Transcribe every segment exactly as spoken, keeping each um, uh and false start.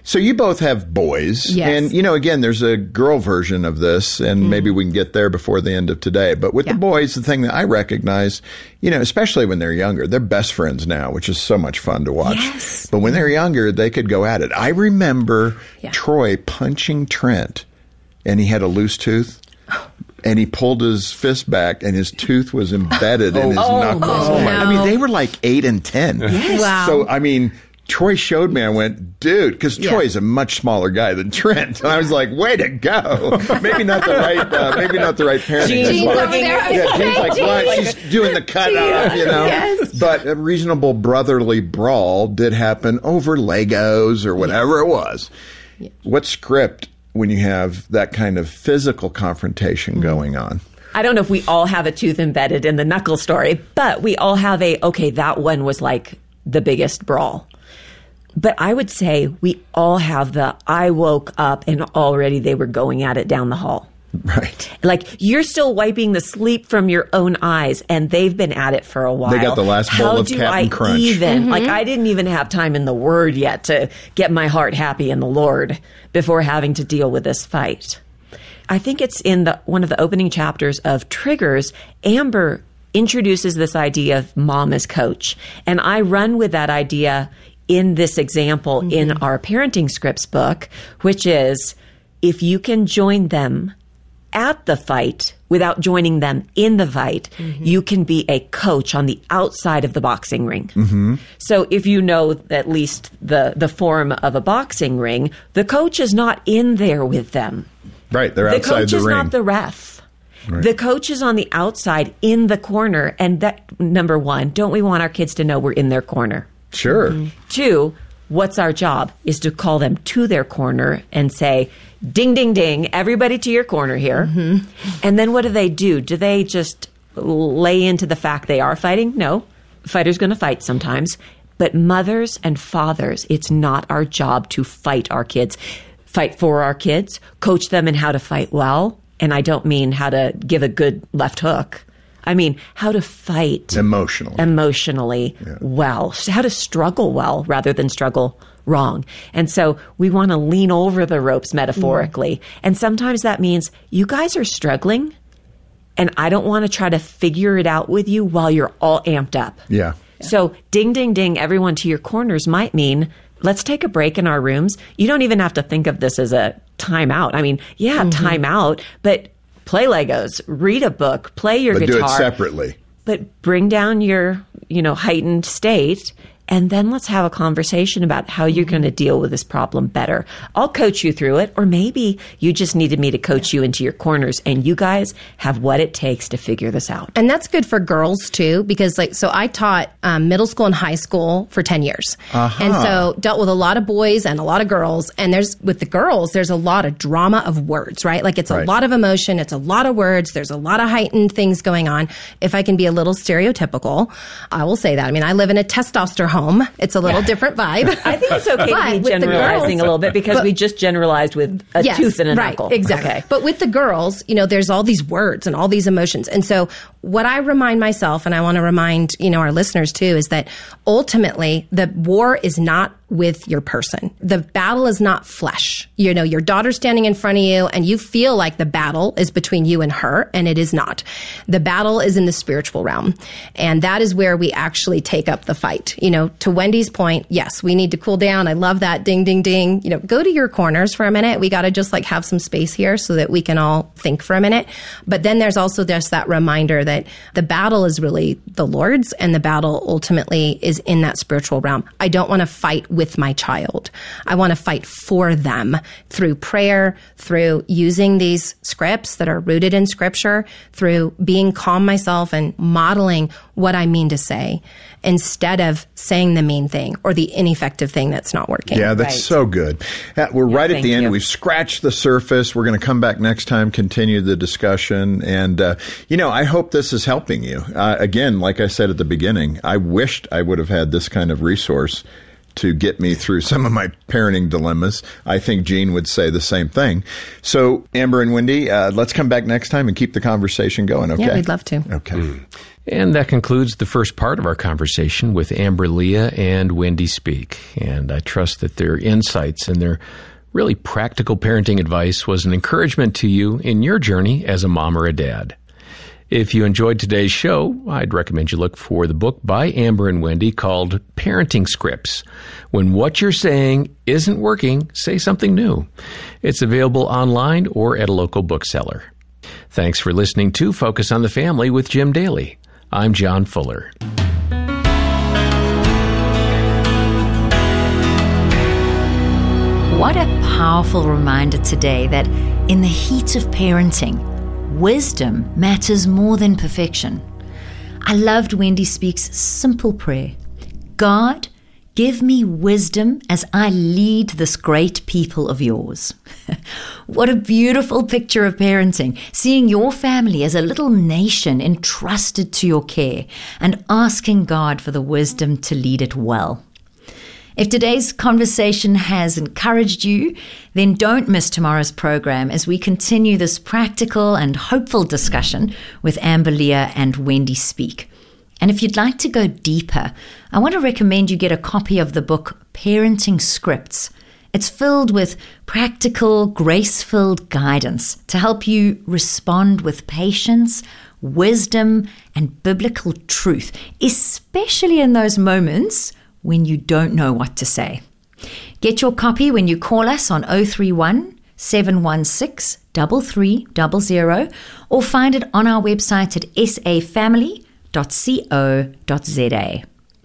So you both have boys. Yes. And, you know, again, there's a girl version of this, and mm. maybe we can get there before the end of today. But with yeah. the boys, the thing that I recognize, you know, especially when they're younger, they're best friends now, which is so much fun to watch. Yes. But when they're younger, they could go at it. I remember yeah. Troy punching Trent, and he had a loose tooth. And he pulled his fist back, and his tooth was embedded oh, in his oh, knuckles. Oh, no. I mean, they were like eight and ten. Yes. Wow. So, I mean, Troy showed me. I went, dude, because yeah. Troy's a much smaller guy than Trent. And I was like, way to go. Maybe not the right, uh, maybe not the right parenting. Gene's over there. Yeah, Gene's like, what? She's doing the cut off, you know. Yes. But a reasonable brotherly brawl did happen over Legos or whatever yeah. it was. Yeah. What script? When you have that kind of physical confrontation going on. I don't know if we all have a tooth embedded in the knuckle story, but we all have a, okay, that one was like the biggest brawl. But I would say we all have the, I woke up and already they were going at it down the hall. Right. Like, you're still wiping the sleep from your own eyes, and they've been at it for a while. They got the last bowl How of do Captain I Crunch. Even, mm-hmm. like, I didn't even have time in the Word yet to get my heart happy in the Lord before having to deal with this fight. I think it's in the one of the opening chapters of Triggers. Amber introduces this idea of mom as coach, and I run with that idea in this example mm-hmm. in our Parenting Scripts book, which is, if you can join them at the fight without joining them in the fight, mm-hmm. you can be a coach on the outside of the boxing ring. Mm-hmm. So if you know at least the, the form of a boxing ring, the coach is not in there with them. Right, they're the outside the ring. The coach is not the ref. Right. The coach is on the outside in the corner. And that, number one, don't we want our kids to know we're in their corner? Sure. Mm-hmm. Two, what's our job is to call them to their corner and say, ding, ding, ding, everybody to your corner here. Mm-hmm. And then what do they do? Do they just lay into the fact they are fighting? No. Fighter's going to fight sometimes. But mothers and fathers, it's not our job to fight our kids. Fight for our kids, coach them in how to fight well. And I don't mean how to give a good left hook. I mean, how to fight emotionally, emotionally yeah. well, how to struggle well rather than struggle wrong. And so we want to lean over the ropes metaphorically. Mm. And sometimes that means you guys are struggling and I don't want to try to figure it out with you while you're all amped up. Yeah. So ding, ding, ding, everyone to your corners might mean let's take a break in our rooms. You don't even have to think of this as a timeout. I mean, yeah, mm-hmm. time out, but play Legos, read a book, play your but guitar. But do it separately. But bring down your, you know, heightened state, and then let's have a conversation about how you're going to deal with this problem better. I'll coach you through it, or maybe you just needed me to coach you into your corners, and you guys have what it takes to figure this out. And that's good for girls, too, because, like, so I taught um, middle school and high school for ten years. Uh-huh. And so dealt with a lot of boys and a lot of girls. And there's, with the girls, there's a lot of drama of words, right? Like, it's right. a lot of emotion. It's a lot of words. There's a lot of heightened things going on. If I can be a little stereotypical, I will say that. I mean, I live in a testosterone home. It's a little yeah. different vibe. I think it's okay to be generalizing girls, a little bit because but, we just generalized with a yes, tooth and a right, knuckle. Exactly. Okay. But with the girls, you know, there's all these words and all these emotions. And so what I remind myself, and I want to remind, you know, our listeners too, is that ultimately the war is not with your person. The battle is not flesh. You know, your daughter's standing in front of you and you feel like the battle is between you and her, and it is not. The battle is in the spiritual realm. And that is where we actually take up the fight. You know, to Wendy's point, yes, we need to cool down. I love that. Ding, ding, ding. You know, go to your corners for a minute. We got to just like have some space here so that we can all think for a minute. But then there's also just that reminder that the battle is really the Lord's, and the battle ultimately is in that spiritual realm. I don't want to fight with my child. I want to fight for them through prayer, through using these scripts that are rooted in scripture, through being calm myself and modeling what I mean to say instead of saying the mean thing or the ineffective thing that's not working. Yeah, that's right. So good. Uh, we're yeah, right at the end. You. We've scratched the surface. We're going to come back next time, continue the discussion. And, uh, you know, I hope this is helping you. Uh, again, like I said at the beginning, I wished I would have had this kind of resource to get me through some of my parenting dilemmas. I think Gene would say the same thing. So, Amber and Wendy, uh, let's come back next time and keep the conversation going, okay? Yeah, we'd love to. Okay. Mm. And that concludes the first part of our conversation with Amber Lia and Wendy Speake. And I trust that their insights and their really practical parenting advice was an encouragement to you in your journey as a mom or a dad. If you enjoyed today's show, I'd recommend you look for the book by Amber and Wendy called Parenting Scripts. When what you're saying isn't working, say something new. It's available online or at a local bookseller. Thanks for listening to Focus on the Family with Jim Daly. I'm John Fuller. What a powerful reminder today that in the heat of parenting, wisdom matters more than perfection. I loved Wendy Speake's simple prayer. God, give me wisdom as I lead this great people of yours. What a beautiful picture of parenting, seeing your family as a little nation entrusted to your care and asking God for the wisdom to lead it well. If today's conversation has encouraged you, then don't miss tomorrow's program as we continue this practical and hopeful discussion with Amber Lia and Wendy Speake. And if you'd like to go deeper, I want to recommend you get a copy of the book Parenting Scripts. It's filled with practical, grace-filled guidance to help you respond with patience, wisdom, and biblical truth, especially in those moments when you don't know what to say. Get your copy when you call us on oh three one, seven one six, three three zero zero or find it on our website at s a family dot co dot z a.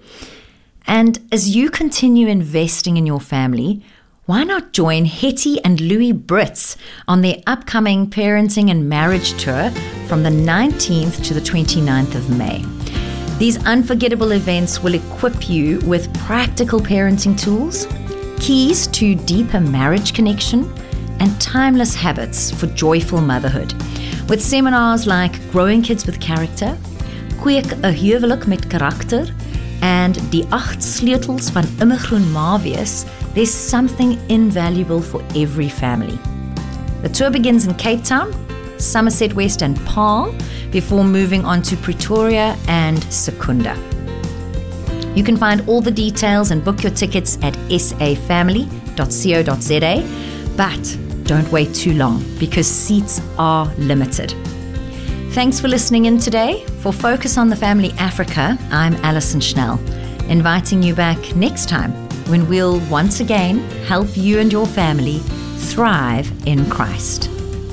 And as you continue investing in your family, why not join Hetty and Louis Brits on their upcoming parenting and marriage tour from the nineteenth to the twenty-ninth of May. These unforgettable events will equip you with practical parenting tools, keys to deeper marriage connection, and timeless habits for joyful motherhood. With seminars like Growing Kids with Character, Kweek 'n Huwelik met Karakter, and Die Acht Sleutels van Immergroen Ma wees, there's something invaluable for every family. The tour begins in Cape Town, Somerset West and Paarl, before moving on to Pretoria and Secunda. You can find all the details and book your tickets at s a family dot co dot z a, but don't wait too long because seats are limited. Thanks for listening in today. For Focus on the Family Africa, I'm Alison Schnell, inviting you back next time when we'll once again help you and your family thrive in Christ.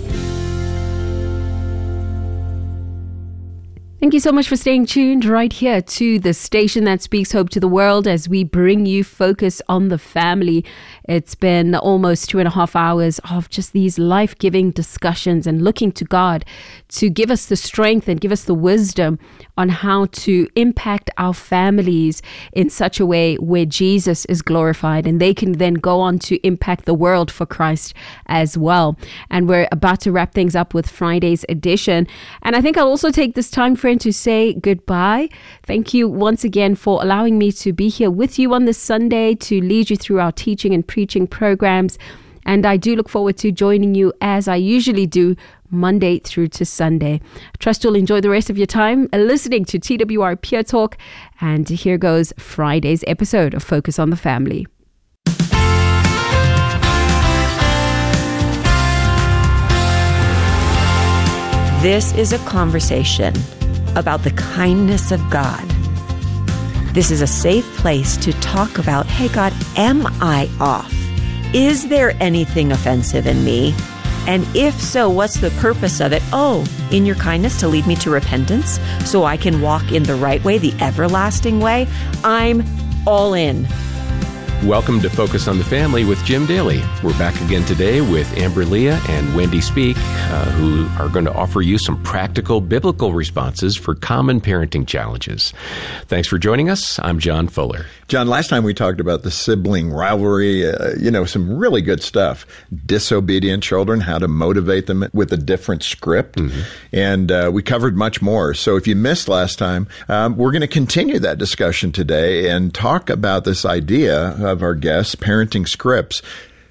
Thank you so much for staying tuned right here to the station that speaks hope to the world as we bring you Focus on the Family. It's been almost two and a half hours of just these life-giving discussions and looking to God to give us the strength and give us the wisdom on how to impact our families in such a way where Jesus is glorified and they can then go on to impact the world for Christ as well. And we're about to wrap things up with Friday's edition. And I think I'll also take this time, friend, to say goodbye. Thank you once again for allowing me to be here with you on this Sunday to lead you through our teaching and preaching programs. And I do look forward to joining you as I usually do Monday through to Sunday. I trust you'll enjoy the rest of your time listening to T W R Peer Talk. And here goes Friday's episode of Focus on the Family. This is a conversation about the kindness of God. This is a safe place to talk about, hey God, am I off? Is there anything offensive in me? And if so, what's the purpose of it? Oh, in your kindness to lead me to repentance so I can walk in the right way, the everlasting way. I'm all in. Welcome to Focus on the Family with Jim Daly. We're back again today with Amber Lia and Wendy Speake, uh, who are going to offer you some practical biblical responses for common parenting challenges. Thanks for joining us. I'm John Fuller. John, last time we talked about the sibling rivalry, uh, you know, some really good stuff. Disobedient children, how to motivate them with a different script. Mm-hmm. And uh, we covered much more. So if you missed last time, um, we're going to continue that discussion today and talk about this idea of our guests, parenting scripts.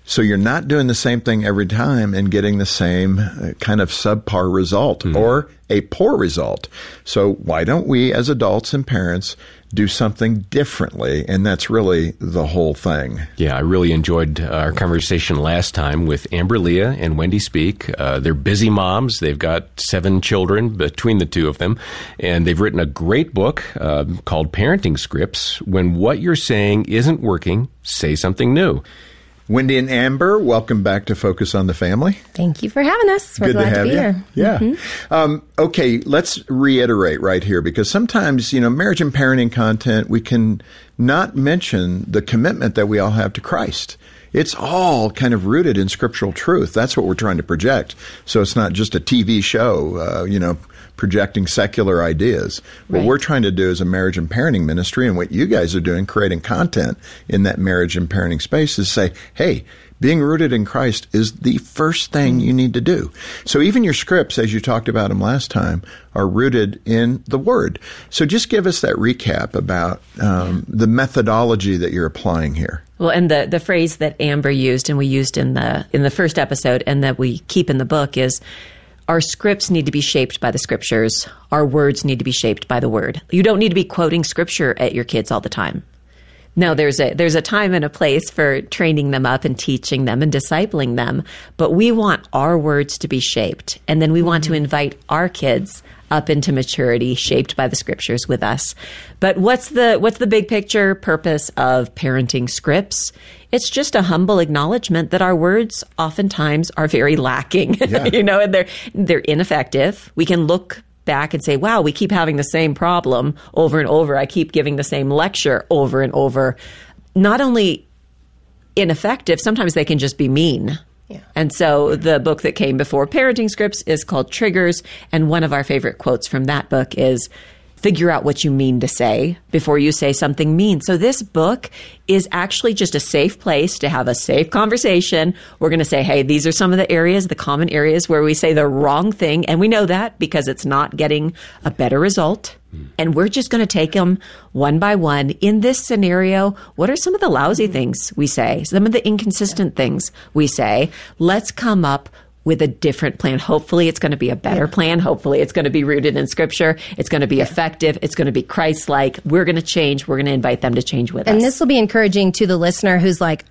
So you're not doing the same thing every time and getting the same uh, kind of subpar result mm-hmm. or a poor result. So why don't we as adults and parents do something differently? And that's really the whole thing. Yeah, I really enjoyed our conversation last time with Amber Leah and Wendy Speak. Uh, they're busy moms. They've got seven children between the two of them. And they've written a great book uh, called Parenting Scripts. When what you're saying isn't working, say something new. Wendy and Amber, welcome back to Focus on the Family. Thank you for having us. We're Good glad to have to be you. here. Yeah. Mm-hmm. Um, okay, let's reiterate right here, because sometimes, you know, marriage and parenting content, we can not mention the commitment that we all have to Christ. It's all kind of rooted in scriptural truth. That's what we're trying to project. So it's not just a T V show, uh, you know, projecting secular ideas. Right. What we're trying to do as a marriage and parenting ministry, and what you guys are doing, creating content in that marriage and parenting space, is say, hey, being rooted in Christ is the first thing you need to do. So even your scripts, as you talked about them last time, are rooted in the Word. So just give us that recap about um, the methodology that you're applying here. Well, and the, the phrase that Amber used and we used in the in the first episode and that we keep in the book is, our scripts need to be shaped by the scriptures. Our words need to be shaped by the word. You don't need to be quoting scripture at your kids all the time. No, there's a there's a time and a place for training them up and teaching them and discipling them. But we want our words to be shaped. And then we want to invite our kids up into maturity, shaped by the scriptures with us. But what's the what's the big picture purpose of parenting scripts? It's just a humble acknowledgement that our words oftentimes are very lacking, yeah. you know, and they're they're ineffective. We can look back and say, wow, we keep having the same problem over and over. I keep giving the same lecture over and over. Not only ineffective, sometimes they can just be mean. Yeah. And so the book that came before Parenting Scripts is called Triggers. And one of our favorite quotes from that book is, figure out what you mean to say before you say something mean. So this book is actually just a safe place to have a safe conversation. We're going to say, hey, these are some of the areas, the common areas where we say the wrong thing. And we know that because it's not getting a better result. And we're just going to take them one by one. In this scenario, what are some of the lousy things we say? Some of the inconsistent things we say? Let's come up with a different plan. Hopefully it's going to be a better yeah. plan. Hopefully it's going to be rooted in scripture. It's going to be yeah. effective. It's going to be Christ-like. We're going to change. We're going to invite them to change with and us. And this will be encouraging to the listener who's like,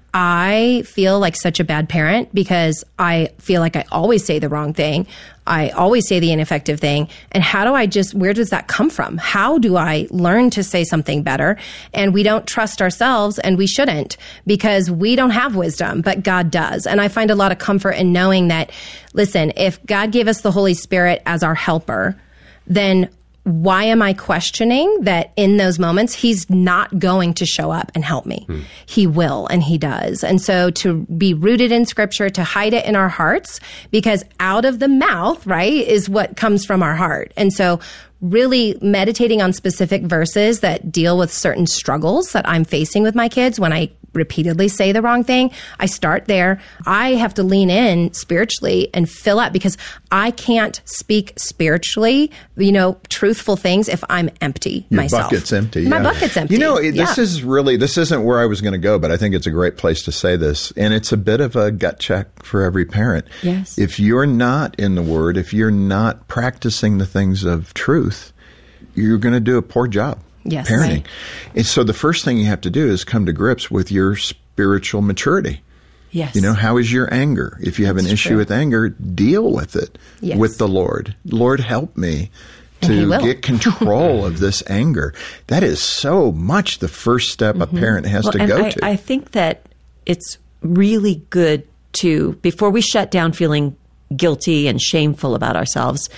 I feel like such a bad parent because I feel like I always say the wrong thing. I always say the ineffective thing. And how do I just, where does that come from? How do I learn to say something better? And we don't trust ourselves, and we shouldn't, because we don't have wisdom, but God does. And I find a lot of comfort in knowing that, listen, if God gave us the Holy Spirit as our helper, then why am I questioning that in those moments he's not going to show up and help me? Hmm. He will, and he does. And so to be rooted in scripture, to hide it in our hearts, because out of the mouth, right, is what comes from our heart. And so really meditating on specific verses that deal with certain struggles that I'm facing with my kids when I repeatedly say the wrong thing. I start there. I have to lean in spiritually and fill up, because I can't speak spiritually, you know, truthful things if I'm empty Your myself. bucket's empty. My yeah. bucket's empty. You know, this yeah. is really, this isn't where I was going to go, but I think it's a great place to say this. And it's a bit of a gut check for every parent. Yes. If you're not in the Word, if you're not practicing the things of truth, you're going to do a poor job. Yes, parenting. right. And so the first thing you have to do is come to grips with your spiritual maturity. Yes. You know, how is your anger? If you have That's an issue true. with anger, deal with it yes. with the Lord. Lord, help me And he to will. get control of this anger. That is so much the first step mm-hmm. a parent has well, to and go I, to. I think that it's really good to, before we shut down feeling guilty and shameful about ourselves,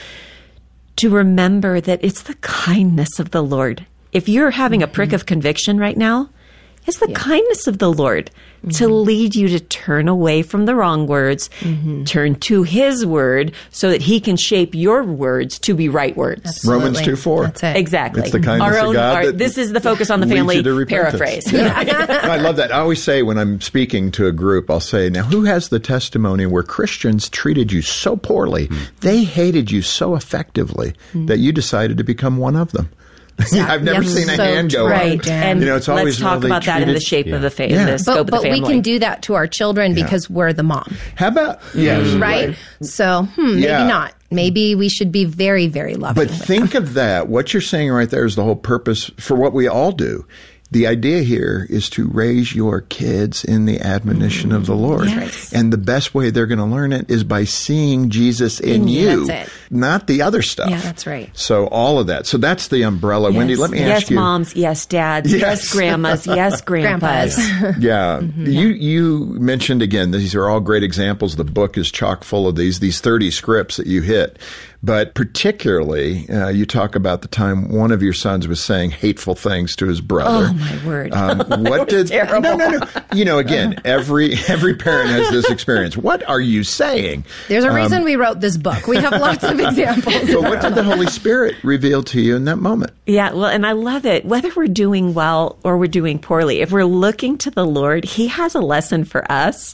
to remember that it's the kindness of the Lord. If you're having a prick of conviction right now, it's the yeah. kindness of the Lord mm-hmm. to lead you to turn away from the wrong words, mm-hmm. turn to his word so that he can shape your words to be right words. Absolutely. Romans two four. That's it. Exactly. It's the kindness our own, of God our, that this is the focus on the leads family you to repentance. paraphrase. Yeah. I love that. I always say when I'm speaking to a group, I'll say, now who has the testimony where Christians treated you so poorly, mm. they hated you so effectively mm. that you decided to become one of them? I've never Yes, seen a so hand go Right. up. And You know, it's always let's talk how they about that in treated- the shape of the fa- Yeah. in the scope But, of the but family. we can do that to our children because we're the mom, How about yes, right? So hmm, maybe Yeah. not. Maybe we should be very, very loving. But with think of that. What you're saying right there is the whole purpose for what we all do. The idea here is to raise your kids in the admonition of the Lord. Yes. And the best way they're going to learn it is by seeing Jesus in, In you, you, that's it. not the other stuff. Yeah, that's right. So all of that. So that's the umbrella. Wendy, let me yes, ask you. moms, yes, dads, Yes. yes, grandmas, yes, grandpas. Grandpas. Yeah. You you mentioned again, these are all great examples. The book is chock full of these, these thirty scripts that you hit. But particularly, uh, you talk about the time one of your sons was saying hateful things to his brother. Oh, my word. Um, what did terrible. no no no? You know, again, every every parent has this experience. What are you saying? There's a Um, reason we wrote this book. We have lots of examples. But what did the Holy Spirit reveal to you in that moment? Yeah, well, and I love it. Whether we're doing well or we're doing poorly, if we're looking to the Lord, He has a lesson for us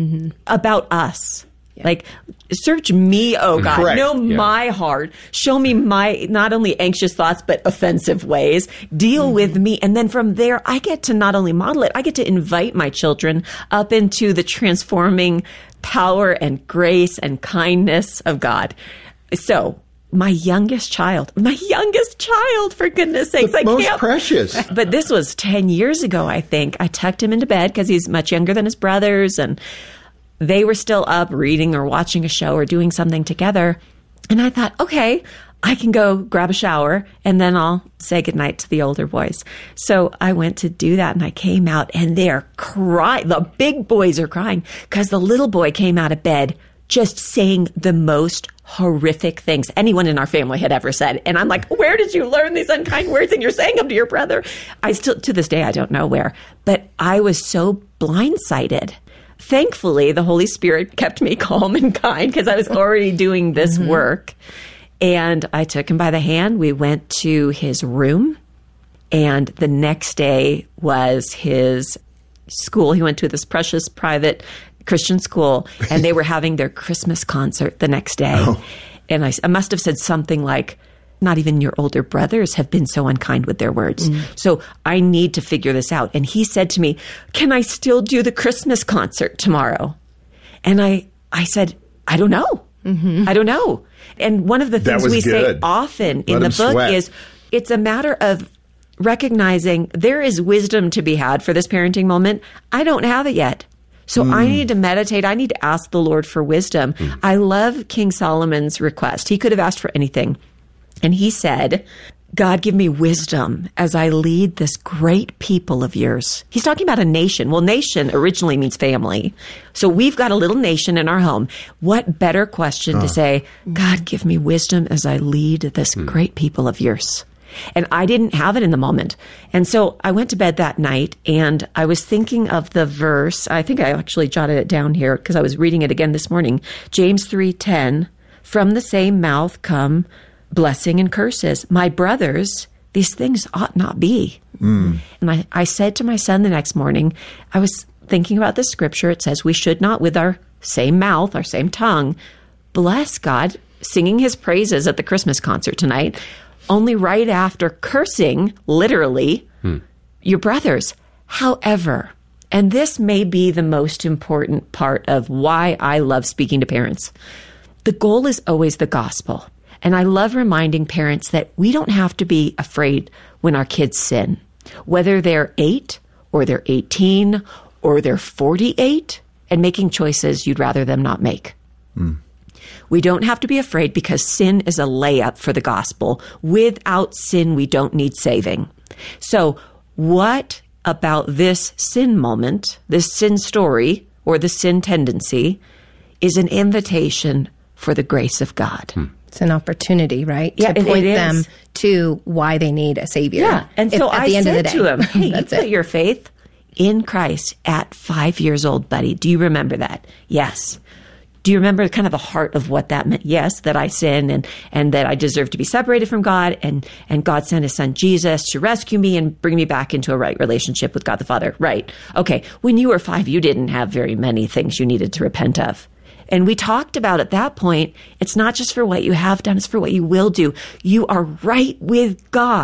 about us. Like, search me, oh God. Correct. Know Yeah. my heart. Show me my not only anxious thoughts, but offensive ways. Deal with me. And then from there, I get to not only model it, I get to invite my children up into the transforming power and grace and kindness of God. So, my youngest child, my youngest child, for goodness sakes, I Most can't. precious. But this was ten years ago, I think. I tucked him into bed because he's much younger than his brothers, and they were still up reading or watching a show or doing something together. And I thought, okay, I can go grab a shower and then I'll say goodnight to the older boys. So I went to do that and I came out and they're crying. The big boys are crying because the little boy came out of bed just saying the most horrific things anyone in our family had ever said. And I'm like, where did you learn these unkind words? And you're saying them to your brother. I still, to this day, I don't know where, but I was so blindsided. Thankfully, the Holy Spirit kept me calm and kind because I was already doing this Mm-hmm. work. And I took him by the hand. We went to his room. And the next day was his school. He went to this precious private Christian school, and they were having their Christmas concert the next day. Oh. And I, I must have said something like, not even your older brothers have been so unkind with their words. So I need to figure this out. And he said to me, can I still do the Christmas concert tomorrow? And I, I said, I don't know. I don't know. And one of the That things was we good. say often in Let the him book sweat. is it's a matter of recognizing there is wisdom to be had for this parenting moment. I don't have it yet. So I need to meditate. I need to ask the Lord for wisdom. I love King Solomon's request. He could have asked for anything. And he said, God, give me wisdom as I lead this great people of yours. He's talking about a nation. Well, nation originally means family. So we've got a little nation in our home. What better question to say, God, give me wisdom as I lead this great people of yours. And I didn't have it in the moment. And so I went to bed that night and I was thinking of the verse. I think I actually jotted it down here because I was reading it again this morning. James three ten, from the same mouth come blessing and curses. My brothers, these things ought not be. Mm. And I, I said to my son the next morning, I was thinking about this scripture. It says we should not with our same mouth, our same tongue, bless God, singing his praises at the Christmas concert tonight, only right after cursing, literally, hmm. your brothers. However, and this may be the most important part of why I love speaking to parents, the goal is always the gospel. And I love reminding parents that we don't have to be afraid when our kids sin, whether they're eight or they're eighteen or they're forty-eight and making choices you'd rather them not make. Mm. We don't have to be afraid because sin is a layup for the gospel. Without sin, we don't need saving. So what about this sin moment, this sin story, or the sin tendency is an invitation for the grace of God? Hmm. It's an opportunity, right? Yeah, to point it them is. to why they need a savior. Yeah, and so if, at I the end said of the day, to him, hey, you That's put it. your faith in Christ at five years old, buddy. Do you remember that? Yes. Do you remember kind of the heart of what that meant? Yes, that I sinned and, and that I deserve to be separated from God, and, and God sent his son Jesus to rescue me and bring me back into a right relationship with God the Father. Right. Okay. When you were five, you didn't have very many things you needed to repent of. And we talked about at that point, it's not just for what you have done, it's for what you will do. You are right with God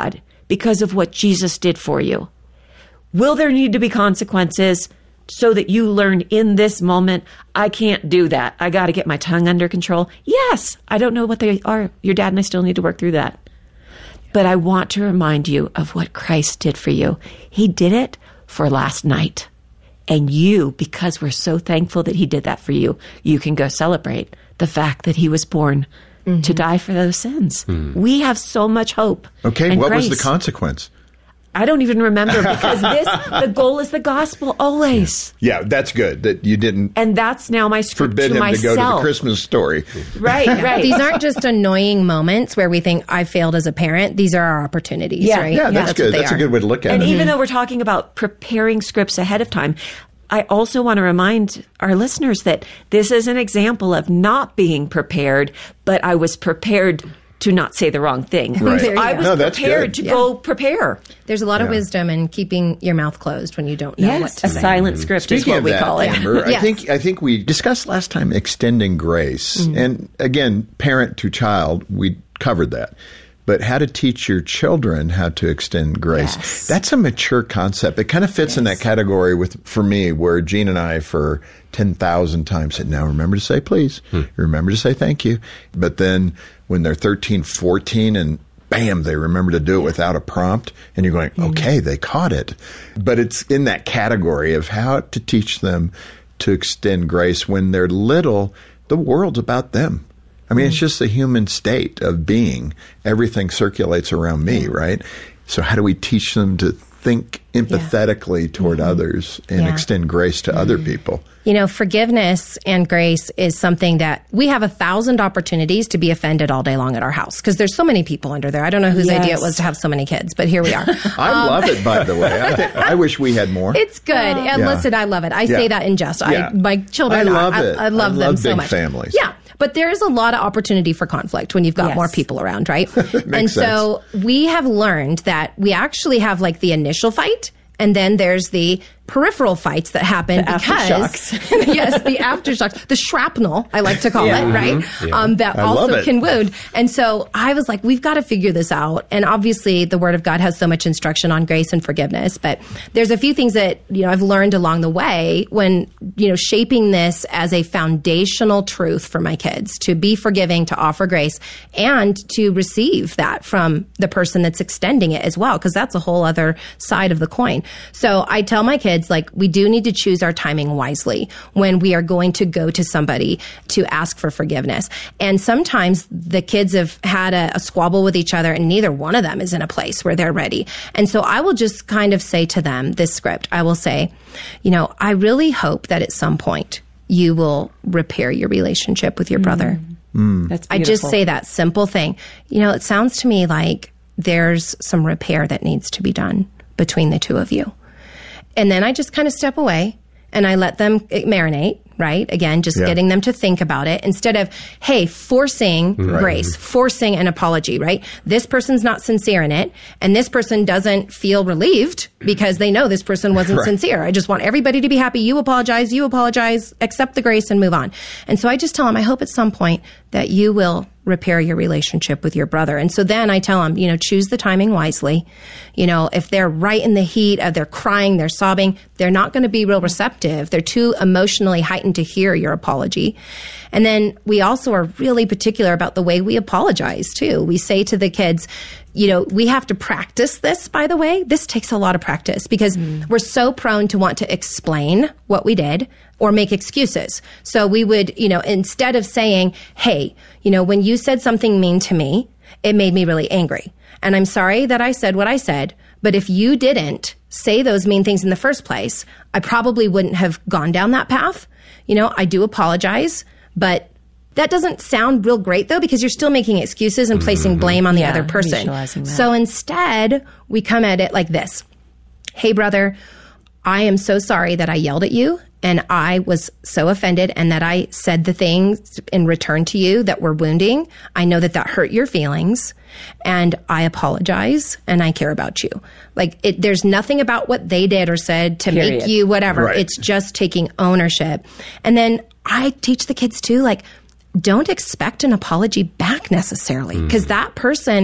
because of what Jesus did for you. Will there need to be consequences so that you learn in this moment, I can't do that. I got to get my tongue under control. Yes, I don't know what they are. Your dad and I still need to work through that. But I want to remind you of what Christ did for you. He did it for last night. And you, because we're so thankful that he did that for you, you can go celebrate the fact that he was born mm-hmm. to die for those sins. Mm. We have so much hope. Okay, and what grace. was the consequence? I don't even remember because this, the goal is the gospel always. Yeah, that's good that you didn't. And that's now my script forbid to him myself. to go to the Christmas story. Right, right. These aren't just annoying moments where we think I failed as a parent. These are our opportunities, yeah. right? Yeah, that's, that's good. That's are. a good way to look at and it. And even though we're talking about preparing scripts ahead of time, I also want to remind our listeners that this is an example of not being prepared, but I was prepared to not say the wrong thing. Right. So I was no, that's prepared good. to yeah. go prepare. There's a lot yeah. of wisdom in keeping your mouth closed when you don't know yes, what to a say. silent script Speaking is what of we that, call it. Amber, Yes. I think I think we discussed last time extending grace. Mm-hmm. And again, parent to child, we covered that. But how to teach your children how to extend grace. Yes. That's a mature concept. It kind of fits yes. in that category with for me where Jean and I for ten thousand times said, now remember to say please. Hmm. Remember to say thank you. But then when they're thirteen, fourteen and bam, they remember to do it without a prompt. And you're going, okay, they caught it. But it's in that category of how to teach them to extend grace when they're little. The world's about them. I mean, it's just the human state of being. Everything circulates around me, right? So how do we teach them to think empathetically yeah. toward mm-hmm. others and yeah. extend grace to mm-hmm. other people? You know, forgiveness and grace is something that we have a thousand opportunities to be offended all day long at our house because there's so many people under there. I don't know whose yes. idea it was to have so many kids, but here we are. I um, love it, by the way. I, think, I wish we had more. It's good. Uh, and yeah. listen, I love it. I yeah. say that in jest. Yeah. I, my children, I love I, it. I, I love I them love so big much. families. Yeah. But there's a lot of opportunity for conflict when you've got yes. more people around, right? And sense. so we have learned that we actually have like the initial fight, and then there's the peripheral fights that happen the because aftershocks. yes, the aftershocks, the shrapnel, I like to call yeah. it, right? Mm-hmm. Yeah. Um, that I also can wound. And so I was like, we've got to figure this out. And obviously, the Word of God has so much instruction on grace and forgiveness. But there's a few things that you know I've learned along the way when you know shaping this as a foundational truth for my kids to be forgiving, to offer grace, and to receive that from the person that's extending it as well, because that's a whole other side of the coin. So I tell my kids, like, we do need to choose our timing wisely when we are going to go to somebody to ask for forgiveness. And sometimes the kids have had a, a squabble with each other and neither one of them is in a place where they're ready. And so I will just kind of say to them this script. I will say, you know, I really hope that at some point you will repair your relationship with your mm. brother. Mm. That's beautiful. I just say that simple thing. You know, it sounds to me like there's some repair that needs to be done between the two of you. And then I just kind of step away and I let them marinate, right? Again, just yeah. getting them to think about it instead of, hey, forcing right. grace, forcing an apology, right? This person's not sincere in it. And this person doesn't feel relieved because they know this person wasn't right. sincere. I just want everybody to be happy. You apologize, you apologize, accept the grace and move on. And so I just tell them, I hope at some point that you will repair your relationship with your brother. And so then I tell them, you know, choose the timing wisely. You know, if they're right in the heat of they're crying, they're sobbing, they're not going to be real receptive. They're too emotionally heightened to hear your apology. And then we also are really particular about the way we apologize too. We say to the kids, you know, we have to practice this, by the way. This takes a lot of practice because mm. we're so prone to want to explain what we did or make excuses. So we would, you know, instead of saying, hey, you know, when you said something mean to me, it made me really angry. And I'm sorry that I said what I said, but if you didn't say those mean things in the first place, I probably wouldn't have gone down that path. You know, I do apologize, but that doesn't sound real great, though, because you're still making excuses and placing mm-hmm. blame on the yeah, other person. That. So instead, we come at it like this. Hey, brother, I am so sorry that I yelled at you and I was so offended and that I said the things in return to you that were wounding. I know that that hurt your feelings and I apologize and I care about you. Like, it, there's nothing about what they did or said to Period. make you whatever. Right. It's just taking ownership. And then I teach the kids too, like, don't expect an apology back necessarily because mm. that person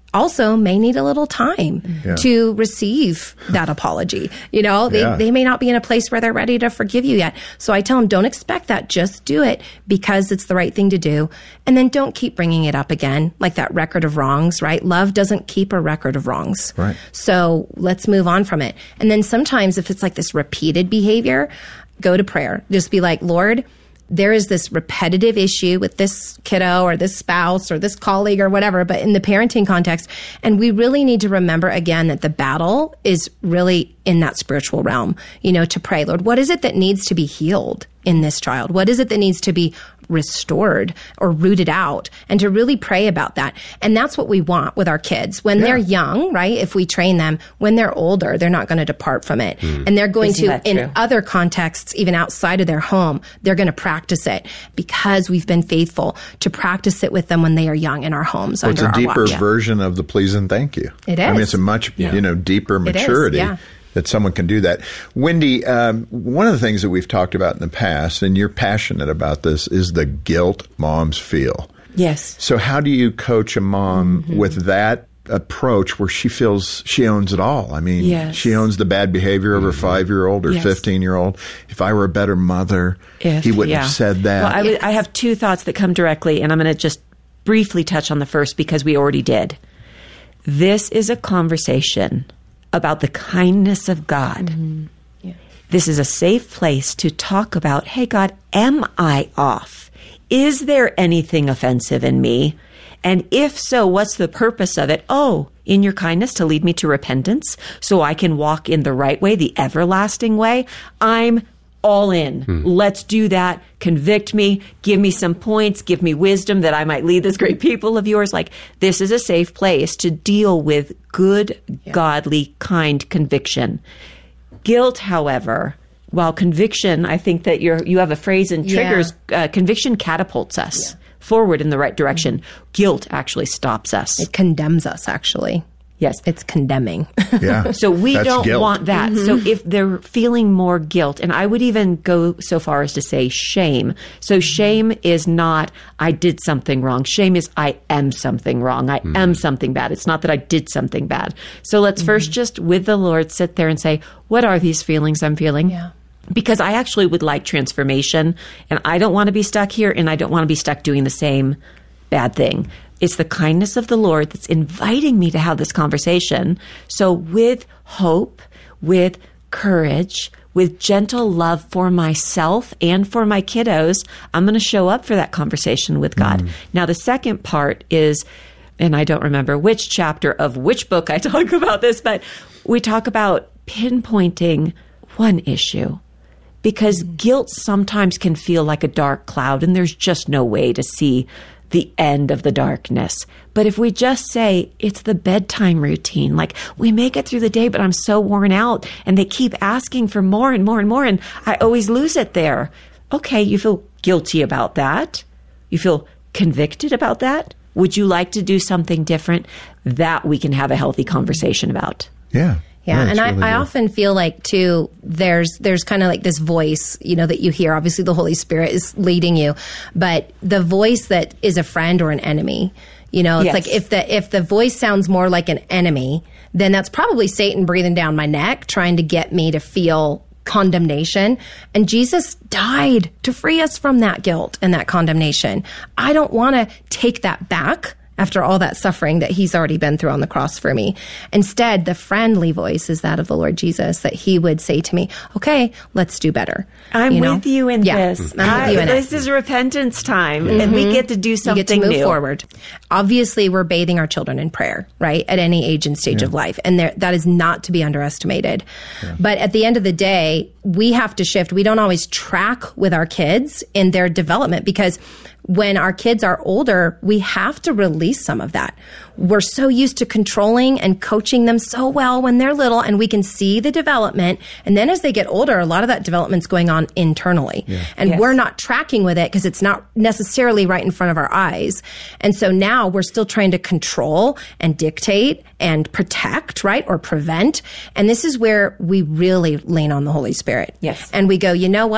also may need a little time Yeah. to receive that apology. You know, they, Yeah. they may not be in a place where they're ready to forgive you yet. So I tell them, don't expect that. Just do it because it's the right thing to do. And then don't keep bringing it up again, like that record of wrongs, right? Love doesn't keep a record of wrongs. Right. So let's move on from it. And then sometimes if it's like this repeated behavior, go to prayer. Just be like, Lord, there is this repetitive issue with this kiddo or this spouse or this colleague or whatever, but in the parenting context. And we really need to remember again that the battle is really in that spiritual realm, you know, to pray, Lord, what is it that needs to be healed in this child? What is it that needs to be restored or rooted out, and to really pray about that? And that's what we want with our kids when Yeah. they're young, right? If we train them, when they're older, they're not going to depart from it. And they're going Isn't to, that in true? other contexts, even outside of their home, they're going to practice it because we've been faithful to practice it with them when they are young in our homes. Well, it's under a our deeper watch. version of the please and thank you. It I mean, is. it's a much you know deeper It is, maturity yeah. that someone can do that. Wendy, um, one of the things that we've talked about in the past, and you're passionate about this, is the guilt moms feel. Yes. So how do you coach a mom Mm-hmm. with that approach where she feels she owns it all? I mean, Yes. she owns the bad behavior of her five-year-old or Yes. fifteen-year-old. If I were a better mother, If- he wouldn't yeah. have said that. Well, I, would- I have two thoughts that come directly, and I'm going to just briefly touch on the first because we already did. This is a conversation about the kindness of God. This is a safe place to talk about, hey, God, am I off? Is there anything offensive in me? And if so, what's the purpose of it? Oh, in your kindness to lead me to repentance so I can walk in the right way, the everlasting way. I'm all in. Let's do that. Convict me. Give me some points. Give me wisdom that I might lead this great people of yours. Like, this is a safe place to deal with good, godly, kind conviction. Guilt, however, while conviction, I think that you're, you have a phrase in triggers, uh, conviction catapults us forward in the right direction. Guilt actually stops us. It condemns us, actually. Yes. It's condemning. yeah. So we That's don't guilt. want that. So if they're feeling more guilt, and I would even go so far as to say shame. So shame is not, I did something wrong. Shame is, I am something wrong. I am something bad. It's not that I did something bad. So let's first just with the Lord sit there and say, what are these feelings I'm feeling? Yeah. Because I actually would like transformation, and I don't want to be stuck here, and I don't want to be stuck doing the same bad thing. It's the kindness of the Lord that's inviting me to have this conversation. So with hope, with courage, with gentle love for myself and for my kiddos, I'm going to show up for that conversation with God. Now, the second part is, and I don't remember which chapter of which book I talk about this, but we talk about pinpointing one issue. Because guilt sometimes can feel like a dark cloud, and there's just no way to see the end of the darkness. But if we just say, it's the bedtime routine, like we make it through the day, but I'm so worn out, and they keep asking for more and more and more, and I always lose it there. Okay, you feel guilty about that. You feel convicted about that. Would you like to do something different? That we can have a healthy conversation about. Yeah. Yeah, it's and I, really I good. often feel like too there's there's kind of like this voice, you know, that you hear. Obviously, the Holy Spirit is leading you, but the voice that is a friend or an enemy. You know, it's Yes. like if the if the voice sounds more like an enemy, then that's probably Satan breathing down my neck, trying to get me to feel condemnation. And Jesus died to free us from that guilt and that condemnation. I don't want to take that back after all that suffering that he's already been through on the cross for me. Instead, the friendly voice is that of the Lord Jesus, that he would say to me, okay, let's do better. I'm You know? with you in Yeah, this. I'm with I- you in it. this is repentance time, and we get to do You something get to move new. forward. Obviously, we're bathing our children in prayer, right? At any age and stage of life. And there, that is not to be underestimated. But at the end of the day, we have to shift. We don't always track with our kids in their development, because when our kids are older, we have to release some of that. We're so used to controlling and coaching them so well when they're little, and we can see the development. And then as they get older, a lot of that development's going on internally. And Yes. we're not tracking with it because it's not necessarily right in front of our eyes. And so now we're still trying to control and dictate and protect, right? Or prevent. And this is where we really lean on the Holy Spirit. Yes. And we go, you know what?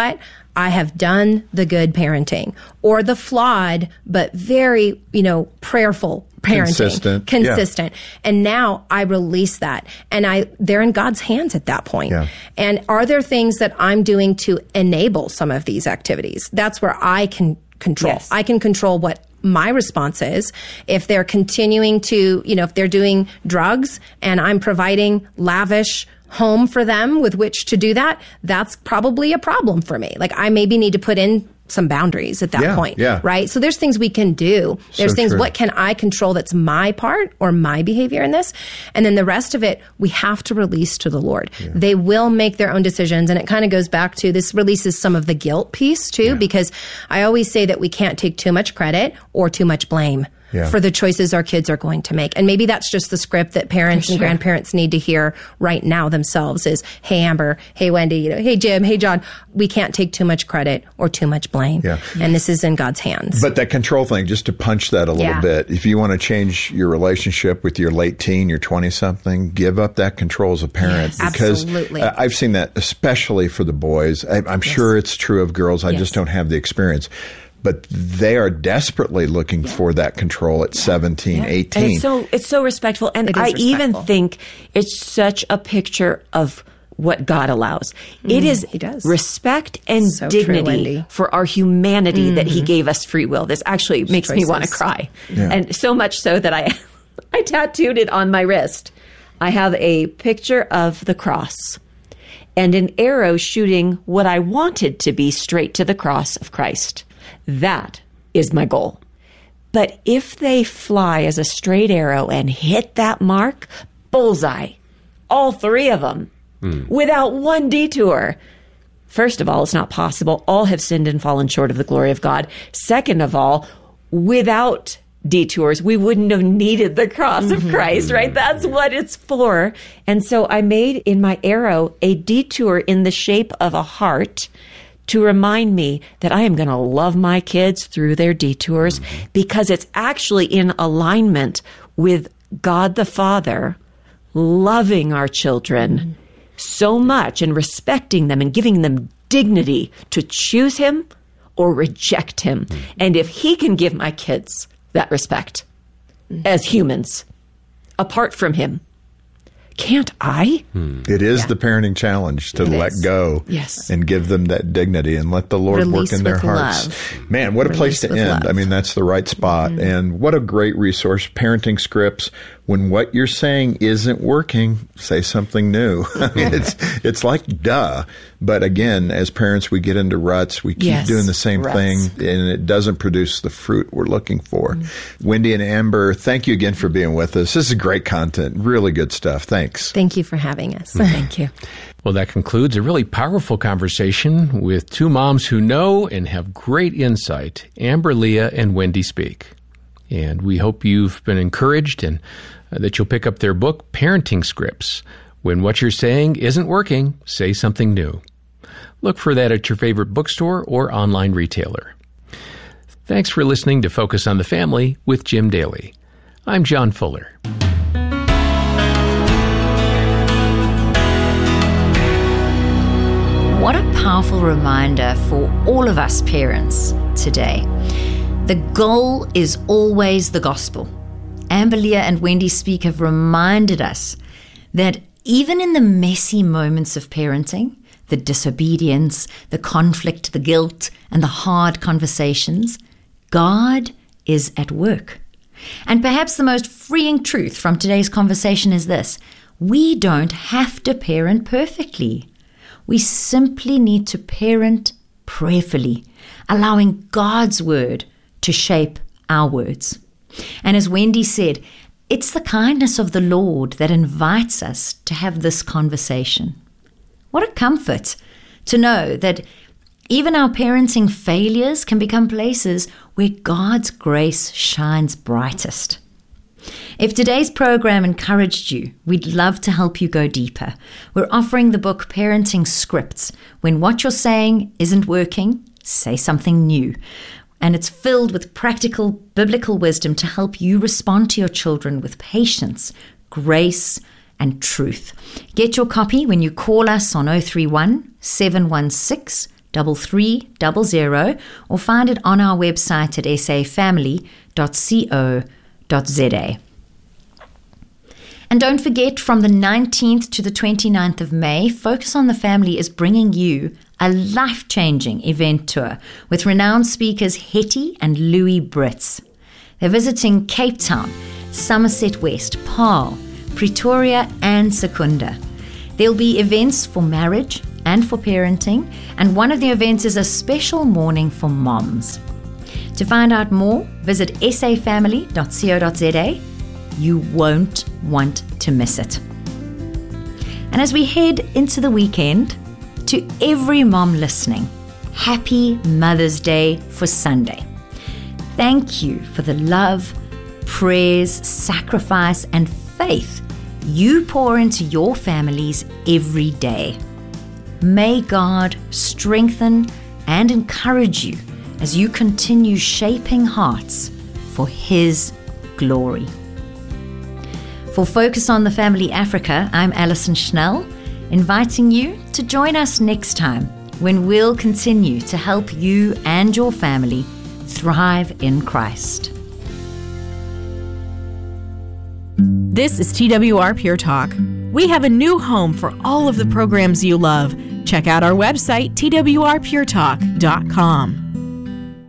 I have done the good parenting or the flawed, but very, you know, prayerful parenting. Consistent. Consistent. Yeah. And now I release that. And I they're in God's hands at that point. Yeah. And are there things that I'm doing to enable some of these activities? That's where I can control. Yes. I can control what my response is. If they're continuing to, you know, if they're doing drugs and I'm providing lavish home for them with which to do that, that's probably a problem for me. Like I maybe need to put in some boundaries at that Yeah, point, yeah. right? So there's things we can do. There's So things, true. what can I control that's my part or my behavior in this? And then the rest of it, we have to release to the Lord. They will make their own decisions. And it kind of goes back to this releases some of the guilt piece too, because I always say that we can't take too much credit or too much blame. Yeah. For the choices our kids are going to make. And maybe that's just the script that parents and grandparents need to hear right now themselves is, hey, Amber, hey, Wendy, you know, hey, Jim, hey, John, we can't take too much credit or too much blame. Yeah. And this is in God's hands. But that control thing, just to punch that a little Yeah. bit, if you want to change your relationship with your late teen, your twenty-something, give up that control as a parent. Yes, because absolutely. uh, I've seen that especially for the boys. I, I'm sure it's true of girls. I Yes. just don't have the experience. But they are desperately looking for that control at seventeen, And eighteen. it's so it's so respectful, and It is I even respectful. think it's such a picture of what God allows. It is He does. respect and So true, dignity Wendy. for our humanity that He gave us free will. This actually makes me want to choices. cry, Yeah. and so much so that I I tattooed it on my wrist. I have a picture of the cross and an arrow shooting what I wanted to be straight to the cross of Christ. That is my goal. But if they fly as a straight arrow and hit that mark, bullseye, all three of them, without one detour. First of all, it's not possible. All have sinned and fallen short of the glory of God. Second of all, without detours, we wouldn't have needed the cross of Christ, right? That's what it's for. And so I made in my arrow a detour in the shape of a heart to remind me that I am going to love my kids through their detours because it's actually in alignment with God the Father loving our children so much and respecting them and giving them dignity to choose Him or reject Him. And if He can give my kids that respect as humans apart from Him, can't I? It is the parenting challenge to It let is. go Yes. and give them that dignity and let the Lord Release work in their with hearts. love. Man, what a place Release to with end. love. I mean, that's the right spot. And what a great resource. Parenting scripts. When what you're saying isn't working, say something new. I mean, it's it's like duh. But again, as parents, we get into ruts. We keep Yes, doing the same ruts. thing, and it doesn't produce the fruit we're looking for. Wendy and Amber, thank you again for being with us. This is great content. Really good stuff. Thanks. Thank you for having us. Thank you. Well, that concludes a really powerful conversation with two moms who know and have great insight, Amber Leah and Wendy Speak. And we hope you've been encouraged and uh, that you'll pick up their book, Parenting Scripts. When what you're saying isn't working, say something new. Look for that at your favorite bookstore or online retailer. Thanks for listening to Focus on the Family with Jim Daly. I'm John Fuller. What a powerful reminder for all of us parents today. The goal is always the gospel. Amber Leah and Wendy Speak have reminded us that even in the messy moments of parenting, the disobedience, the conflict, the guilt, and the hard conversations, God is at work. And perhaps the most freeing truth from today's conversation is this: we don't have to parent perfectly. We simply need to parent prayerfully, allowing God's word to shape our words. And as Wendy said, it's the kindness of the Lord that invites us to have this conversation. What a comfort to know that even our parenting failures can become places where God's grace shines brightest. If today's program encouraged you, we'd love to help you go deeper. We're offering the book Parenting Scripts. When what you're saying isn't working, say something new. And it's filled with practical biblical wisdom to help you respond to your children with patience, grace, and truth. Get your copy when you call us on oh three one, seven one six, three three zero zero or find it on our website at s a family dot co dot z a. And don't forget, from the nineteenth to the twenty-ninth of May, Focus on the Family is bringing you a life-changing event tour with renowned speakers Hetty and Louis Brits. They're visiting Cape Town, Somerset West, Paarl, Pretoria, and Secunda. There'll be events for marriage and for parenting, and one of the events is a special morning for moms. To find out more, visit s a family dot co dot z a. You won't want to miss it. And as we head into the weekend, to every mom listening, happy Mother's Day for Sunday. Thank you for the love, prayers, sacrifice, and faith you pour into your families every day. May God strengthen and encourage you as you continue shaping hearts for His glory. For Focus on the Family Africa, I'm Alison Schnell, inviting you to join us next time when we'll continue to help you and your family thrive in Christ. This is T W R Pure Talk. We have a new home for all of the programs you love. Check out our website, T W R pure talk dot com.